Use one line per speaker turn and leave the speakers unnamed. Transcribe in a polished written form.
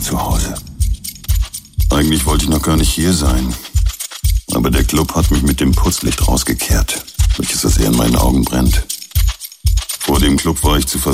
zu Hause. Eigentlich wollte ich noch gar nicht hier sein. Aber der Club hat mich mit dem Putzlicht rausgekehrt, welches so sehr in meinen Augen brennt. Vor dem Club war ich zu